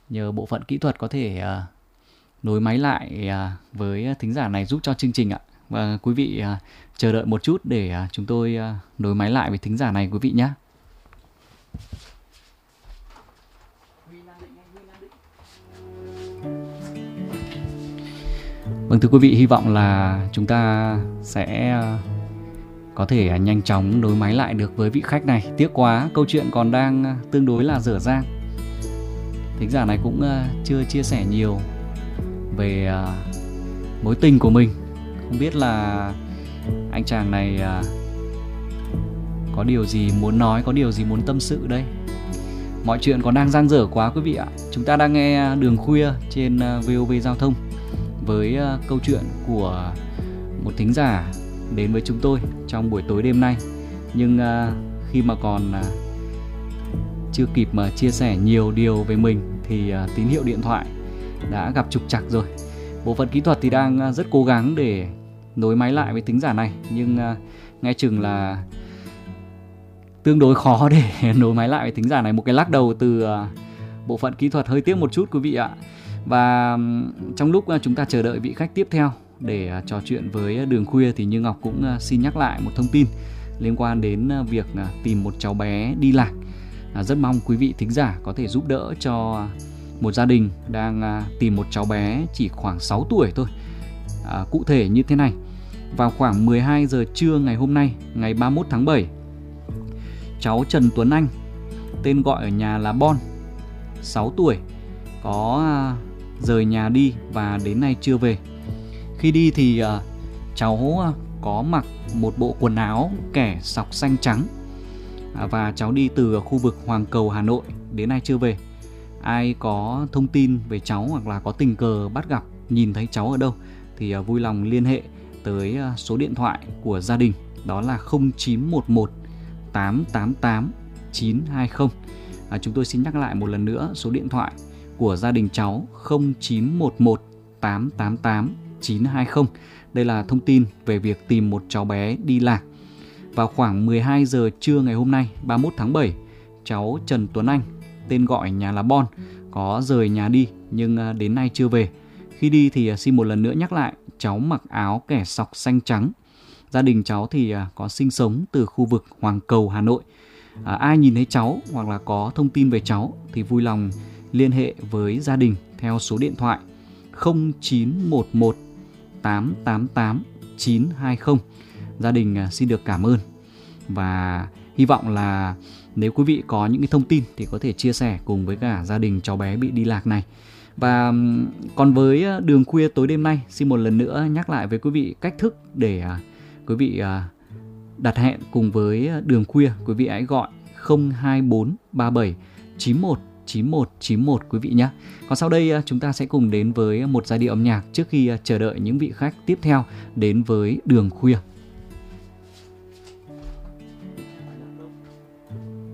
nhờ bộ phận kỹ thuật có thể nối máy lại với thính giả này giúp cho chương trình ạ. Và quý vị chờ đợi một chút để chúng tôi nối máy lại với thính giả này quý vị nhé. Vâng, thưa quý vị, hy vọng là chúng ta sẽ có thể nhanh chóng nối máy lại được với vị khách này. Tiếc quá, câu chuyện còn đang tương đối là dở dang. Thính giả này cũng chưa chia sẻ nhiều về mối tình của mình. Không biết là anh chàng này có điều gì muốn nói, có điều gì muốn tâm sự đây. Mọi chuyện còn đang dang dở quá quý vị ạ. Chúng ta đang nghe Đường Khuya trên VOV Giao thông với câu chuyện của một thính giả đến với chúng tôi trong buổi tối đêm nay. Nhưng khi mà còn chưa kịp mà chia sẻ nhiều điều về mình thì tín hiệu điện thoại đã gặp trục trặc rồi. Bộ phận kỹ thuật thì đang rất cố gắng để nối máy lại với thính giả này, nhưng nghe chừng là tương đối khó để nối máy lại với thính giả này. Một cái lắc đầu từ bộ phận kỹ thuật hơi tiếc một chút quý vị ạ. Và trong lúc chúng ta chờ đợi vị khách tiếp theo để trò chuyện với Đường Khuya thì Như Ngọc cũng xin nhắc lại một thông tin liên quan đến việc tìm một cháu bé đi lạc. Rất mong quý vị thính giả có thể giúp đỡ cho một gia đình đang tìm một cháu bé chỉ khoảng 6 tuổi thôi. Cụ thể như thế này, vào khoảng 12 giờ trưa ngày hôm nay, ngày 31 tháng 7, cháu Trần Tuấn Anh, tên gọi ở nhà là Bon, 6 tuổi, có rời nhà đi và đến nay chưa về. Khi đi thì cháu có mặc một bộ quần áo kẻ sọc xanh trắng và cháu đi từ khu vực Hoàng Cầu, Hà Nội, đến nay chưa về. Ai có thông tin về cháu hoặc là có tình cờ bắt gặp, nhìn thấy cháu ở đâu thì vui lòng liên hệ tới số điện thoại của gia đình, đó là 0911 888 920. Chúng tôi xin nhắc lại một lần nữa số điện thoại của gia đình cháu 0911 888 920. Đây là thông tin về việc tìm một cháu bé đi lạc. Vào khoảng 12 giờ trưa ngày hôm nay 31 tháng 7, cháu Trần Tuấn Anh, tên gọi nhà là Bon, có rời nhà đi nhưng đến nay chưa về. Khi đi thì xin một lần nữa nhắc lại, cháu mặc áo kẻ sọc xanh trắng. Gia đình cháu thì có sinh sống từ khu vực Hoàng Cầu, Hà Nội. Ai nhìn thấy cháu hoặc là có thông tin về cháu thì vui lòng liên hệ với gia đình theo số điện thoại 0911 888 920. Gia đình xin được cảm ơn và hy vọng là nếu quý vị có những cái thông tin thì có thể chia sẻ cùng với cả gia đình cháu bé bị đi lạc này. Và còn với Đường Khuya tối đêm nay, xin một lần nữa nhắc lại với quý vị cách thức để quý vị đặt hẹn cùng với Đường Khuya. Quý vị hãy gọi 02437 91 91 91 quý vị nhé. Còn sau đây chúng ta sẽ cùng đến với một giai điệu âm nhạc trước khi chờ đợi những vị khách tiếp theo đến với Đường Khuya.